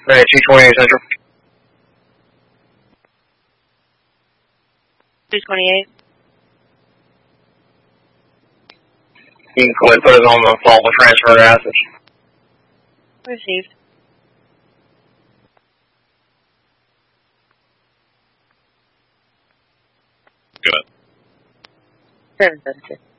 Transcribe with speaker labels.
Speaker 1: Hey, 228 Central.
Speaker 2: 228.
Speaker 1: You can go ahead and put us on the fault with transfer assets.
Speaker 2: Received.
Speaker 3: Good.
Speaker 2: 772.